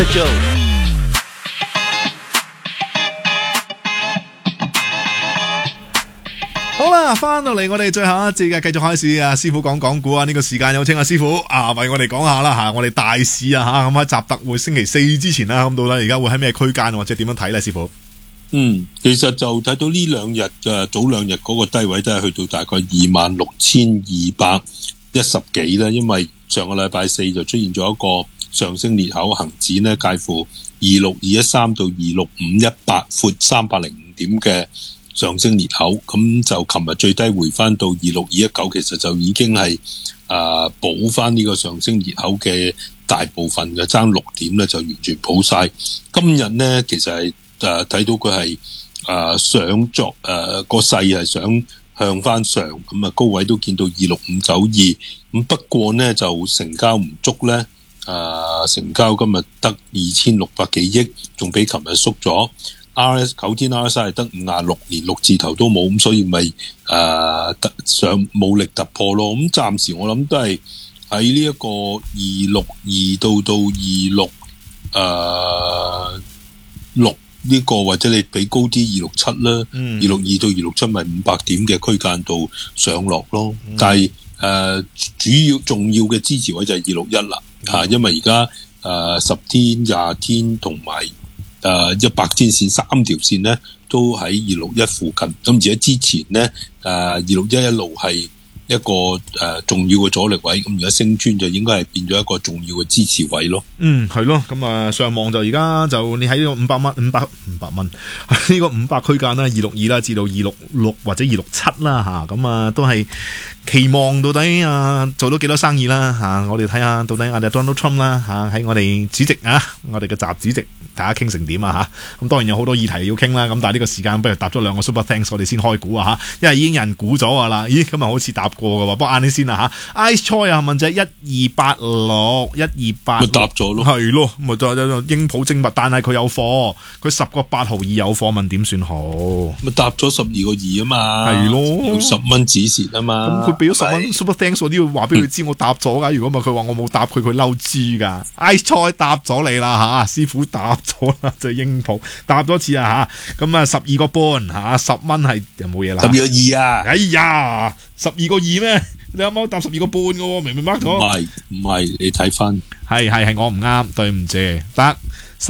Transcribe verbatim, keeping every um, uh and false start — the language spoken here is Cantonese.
好啦，翻到嚟我哋最後一節嘅繼續開始啊！師傅講講股啊，呢、這個時間有請阿師傅啊，為我哋講下啦吓，我哋大市啊吓，咁喺習特會星期四之前啦，咁到底而家會喺咩區間或者點樣睇咧？師傅， 嗯，其實就睇到呢兩日嘅早兩日嗰個低位都係去到大概二萬六千二百一十幾啦，因為上個禮拜四就出現咗一個上升裂口，恒指呢介乎二六二一三到二六五一八，闊三百零五點嘅上升裂口，咁就琴日最低回翻到二六二一九，其實就已經係誒補翻呢個上升裂口嘅大部分嘅，爭六點咧就完全補晒。今日咧其實係誒睇到佢係誒上作誒個勢係想向翻上，咁啊高位都見到二六五九二，咁不過咧就成交唔足咧，誒、呃、成交今日得二千六百幾億，仲比琴日縮咗。R S 九天 R S I 係得五廿六，連六字頭都冇，咁所以咪誒突上冇力突破咯。咁暫時我諗都係喺呢一個二六二到到二六誒六呢個，或者你俾高啲二六七啦，二六二到二六七咪五百點嘅區間度上落咯。嗯、但係誒、呃、主要重要嘅支持位就係二六一啦，吓，因為而家誒十天、廿天同埋。誒，一百天線三條線咧，都喺二六一附近。咁而家之前咧，誒二六一一路係一個誒、呃、重要嘅阻力位。咁而家升穿就應該係變咗一個重要嘅支持位咯。 嗯，係咯。咁啊，上望就而家就你喺呢個五百蚊、五百五百蚊呢個五百區間啦，二六二啦，至到二六六或者二六七啦，吓咁啊，都係期望到底啊做到幾多生意啦吓、啊。我哋睇下到底我哋 Donald Trump 啦吓，喺我哋主席啊，我哋嘅習主席。大家傾成點啊吓，咁當然有好多議題要傾啦，咁但係呢個時間不如搭咗兩個 Super Thanks 我哋先開估啊吓，因為已經有人估咗噶啦，咦今日好似搭過噶喎，不過晏啲先啦吓。Ice Choy 啊問隻一二八六一二八，咪搭咗咯， 係咯，咪就係英普精密，但係佢有貨，佢十個八毫二有貨，問點算好？ 咪搭咗十二個二啊嘛， 係咯， 用十蚊止蝕啊嘛， 咁佢俾咗十蚊 Super Thanks 我都要話俾佢知我搭咗噶，如果唔係佢話我冇搭佢，佢嬲豬噶。Ice Choy 搭咗你啦吓，師傅搭。咗啦，就英普搭多次啊吓，咁啊十二個半吓，十蚊係又冇嘢啦。 十二個二啊， 哎呀，十二個二咩？你啱啱搭十二個半嘅，明唔明 mark 咗？ 唔係唔係，你睇翻， 係係係我唔啱，對唔住，得。